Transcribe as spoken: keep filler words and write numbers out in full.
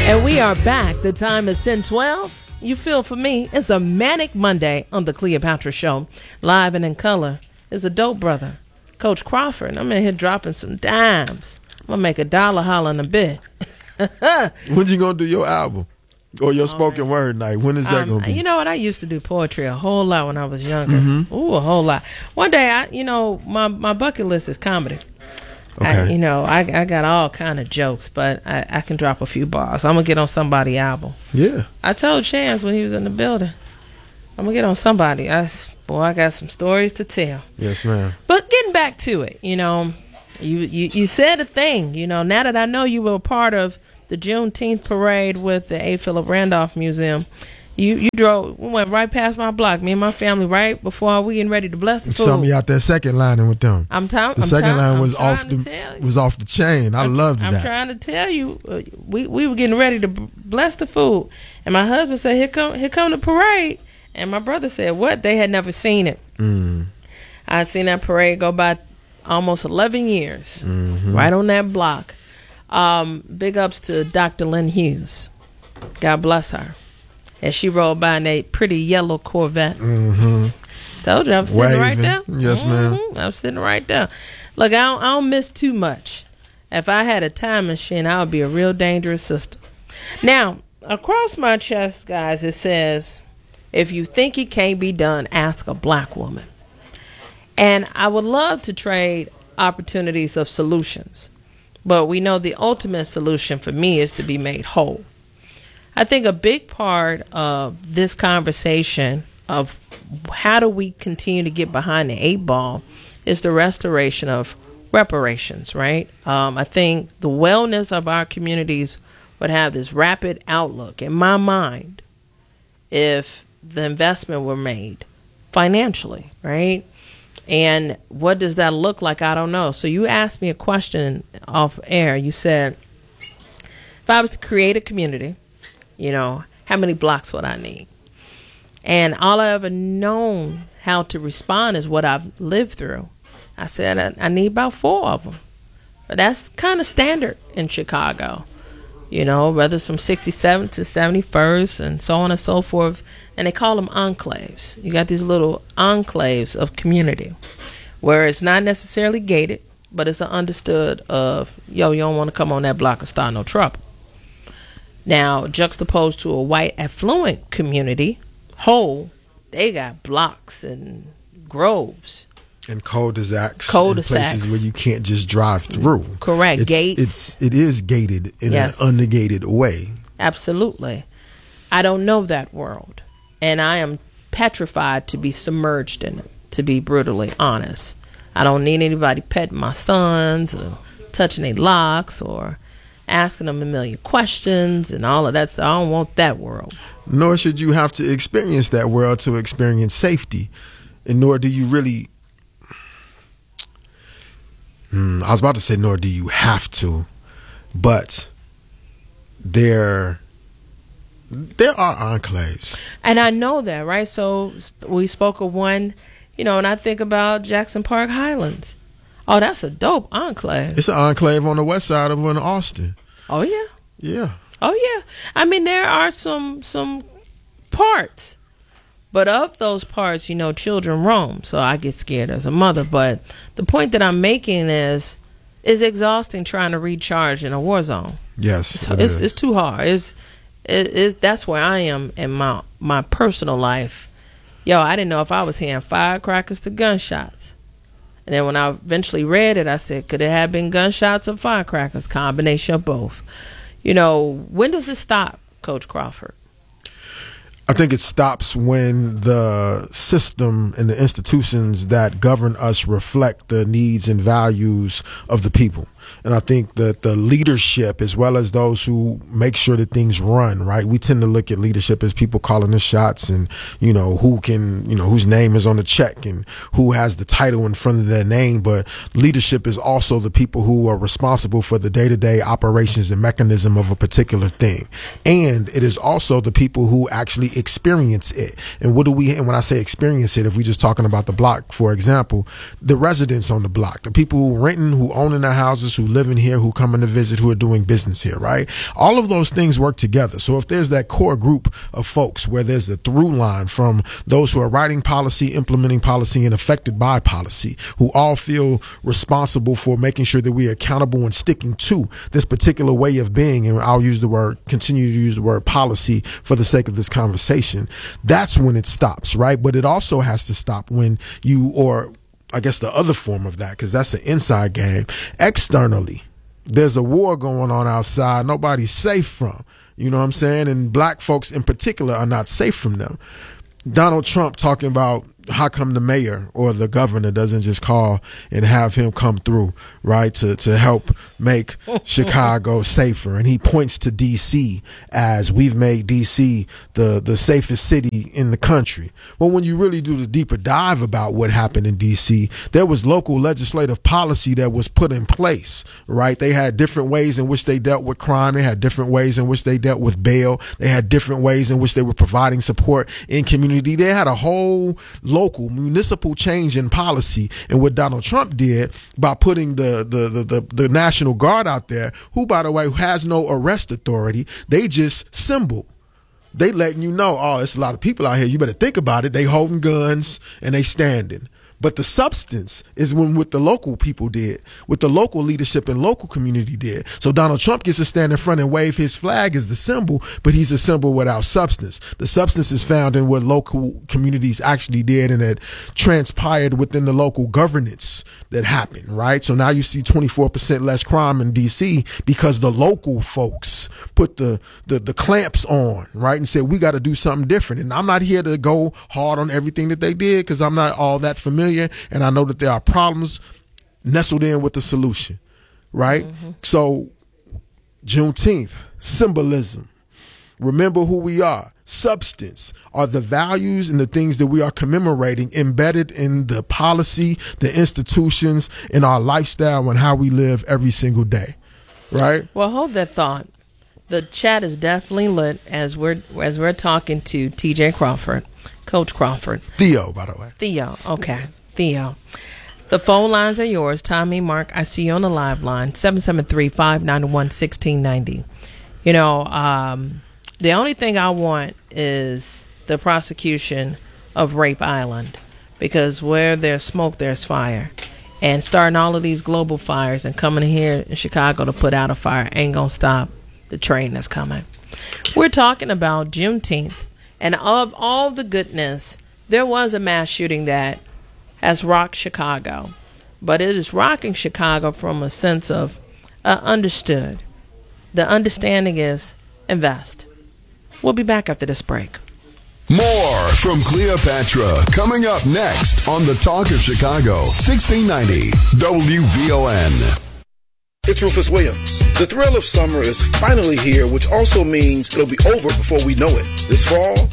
And we are back. The time is ten twelve. You feel for me, it's a manic Monday on the Cleopatra Show. Live and in color is a dope brother, Coach Crawford. I'm in here dropping some dimes. I'm going to make a dollar holler in a bit. When you going to do your album? Or your spoken right. word night? When is that um, going to be? You know what? I used to do poetry a whole lot when I was younger. Mm-hmm. Ooh, a whole lot. One day, I, you know, my, my bucket list is comedy. Okay. I, you know, I I got all kind of jokes, but I, I can drop a few bars. I'm going to get on somebody's album. Yeah. I told Chance when he was in the building, I'm going to get on somebody. I, boy, I got some stories to tell. Yes, ma'am. But getting back to it, you know, you, you, you said a thing. You know, now that I know you were a part of the Juneteenth parade with the A. Philip Randolph Museum, You you drove, we went right past my block, me and my family, right before we getting ready to bless the food. Saw me out there second lining with them. I'm telling. The I'm second trying, line was I'm off the was off the chain. I I'm, loved I'm that. I'm trying to tell you, uh, we we were getting ready to bless the food, and my husband said, "Here come here come the parade," and my brother said, "What?" They had never seen it. Mm. I had seen that parade go by almost eleven years, mm-hmm. right on that block. Um, big ups to Doctor Lynn Hughes. God bless her. And she rolled by in a pretty yellow Corvette. Mm-hmm. Told you I was sitting Waving. right there. Yes, mm-hmm. ma'am. I was sitting right there. Look, I don't, I don't miss too much. If I had a time machine, I would be a real dangerous sister. Now, across my chest, guys, it says, if you think it can't be done, ask a black woman. And I would love to trade opportunities of solutions. But we know the ultimate solution for me is to be made whole. I think a big part of this conversation of how do we continue to get behind the eight ball is the restoration of reparations, right? Um, I think the wellness of our communities would have this rapid outlook, in my mind, if the investment were made financially, right? And what does that look like? I don't know. So you asked me a question off air. You said, if I was to create a community, you know, how many blocks would I need? And all I ever known how to respond is what I've lived through. I said, I, I need about four of them. But that's kind of standard in Chicago, you know, whether it's from sixty-seventh to seventy-first and so on and so forth. And they call them enclaves. You got these little enclaves of community where it's not necessarily gated, but it's understood of, yo, you don't want to come on that block and start no trouble. Now, juxtaposed to a white affluent community, whole, they got blocks and groves. And cul-de-sacs. Cul-de-sacs. And places where you can't just drive through. Correct. It's, Gates. It's, it is gated in yes. an unnegated way. Absolutely. I don't know that world. And I am petrified to be submerged in it, to be brutally honest. I don't need anybody petting my sons or touching their locks or asking them a million questions and all of that. So I don't want that world. Nor should you have to experience that world to experience safety. And nor do you really, hmm, I was about to say nor do you have to, but there, there are enclaves. And I know that, right? So we spoke of one, you know, and I think about Jackson Park Highlands. Oh, that's a dope enclave. It's an enclave on the west side of in Austin. Oh, yeah. Yeah. Oh, yeah. I mean, there are some some parts. But of those parts, you know, children roam. So I get scared as a mother. But the point that I'm making is it's exhausting trying to recharge in a war zone. Yes. It's, it it's, is. it's too hard. It's, it, it's, that's where I am in my, my personal life. Yo, I didn't know if I was hearing firecrackers to gunshots. And then when I eventually read it, I said, could it have been gunshots or firecrackers? Combination of both. You know, when does it stop, Coach Crawford? I think it stops when the system and the institutions that govern us reflect the needs and values of the people. And I think that the leadership, as well as those who make sure that things run, right? We tend to look at leadership as people calling the shots and, you know, who can, you know, whose name is on the check and who has the title in front of their name. But leadership is also the people who are responsible for the day-to-day operations and mechanism of a particular thing. And it is also the people who actually experience it. And what do we, and when I say experience it, if we're just talking about the block, for example, the residents on the block, the people who renting, who owning their houses, those who live in here, who come in to visit, who are doing business here, right? All of those things work together. So if there's that core group of folks where there's a through line from those who are writing policy, implementing policy, and affected by policy, who all feel responsible for making sure that we are accountable and sticking to this particular way of being, and I'll use the word, continue to use the word policy for the sake of this conversation, that's when it stops, right? But it also has to stop when you, or I guess the other form of that, because that's an inside game, externally, there's a war going on outside nobody's safe from. You know what I'm saying? And black folks in particular are not safe from them. Donald Trump talking about how come the mayor or the governor doesn't just call and have him come through, right, to, to help make Chicago safer. And he points to D C as we've made D C the, the safest city in the country. Well, when you really do the deeper dive about what happened in D C, there was local legislative policy that was put in place, right? They had different ways in which they dealt with crime. They had different ways in which they dealt with bail. They had different ways in which they were providing support in community. They had a whole local municipal change in policy. And what Donald Trump did by putting the, the, the, the, the National Guard out there, who, by the way, has no arrest authority, they just symbol. They letting you know, oh, it's a lot of people out here. You better think about it. They holding guns and they standing. But the substance is when what the local people did, what the local leadership and local community did. So Donald Trump gets to stand in front and wave his flag as the symbol, but he's a symbol without substance. The substance is found in what local communities actually did and that transpired within the local governance that happened, right? So now you see twenty-four percent less crime in D C because the local folks put the, the, the clamps on, right? And said, we got to do something different. And I'm not here to go hard on everything that they did because I'm not all that familiar. And I know that there are problems nestled in with the solution, right? Mm-hmm. So Juneteenth, symbolism, remember who we are. Substance are the values and the things that we are commemorating embedded in the policy, the institutions, in our lifestyle and how we live every single day, right? Well, hold that thought. The chat is definitely lit as we're as we're talking to T J Crawford, Coach Crawford. Theo, by the way. Theo, okay. Theo. The phone lines are yours. Tommy, Mark, I see you on the live line, seven seven three, five nine one, one six nine zero. You know, um, the only thing I want is the prosecution of Rape Island, because where there's smoke, there's fire. And starting all of these global fires and coming here in Chicago to put out a fire ain't going to stop the train that's coming. We're talking about Juneteenth. And of all the goodness, there was a mass shooting that has rocked Chicago. But it is rocking Chicago from a sense of uh, understood. The understanding is invest. We'll be back after this break. More from Cleopatra coming up next on the Talk of Chicago, sixteen ninety W V O N. It's Rufus Williams. The thrill of summer is finally here, which also means it'll be over before we know it. This fall,